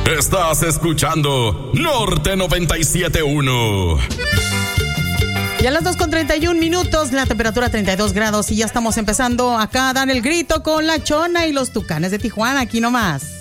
Estás escuchando Norte 97.1. Y a las 2:31, la temperatura 32 grados y ya estamos empezando acá a dar el grito con la Chona y los Tucanes de Tijuana, aquí nomás.